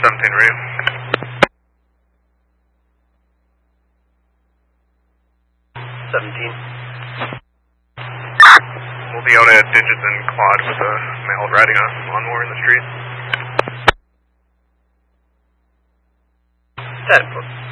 17 real. We'll be out at Digits and Claude with a male riding a lawnmower in the street. 10.